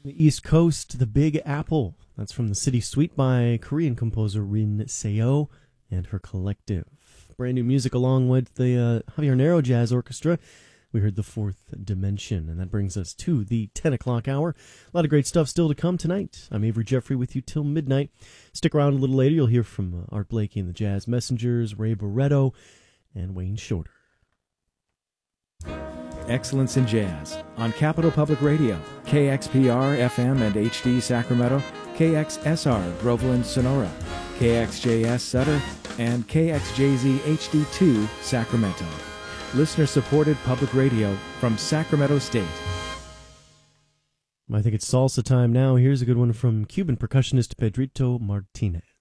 The East Coast, The Big Apple. That's from the City Suite by Korean composer Rin Seo and her collective. Brand new music along with the Javier Narro Jazz Orchestra. We heard The Fourth Dimension, and that brings us to the 10 o'clock hour. A lot of great stuff still to come tonight. I'm Avery Jeffrey with you till midnight. Stick around a little later. You'll hear from Art Blakey and the Jazz Messengers, Ray Barretto, and Wayne Shorter. Excellence in Jazz on Capital Public Radio, KXPR FM and HD Sacramento, KXSR Groveland Sonora, KXJS Sutter, and KXJZ HD2 Sacramento. Listener-supported public radio from Sacramento State. I think it's salsa time now. Here's a good one from Cuban percussionist Pedrito Martinez.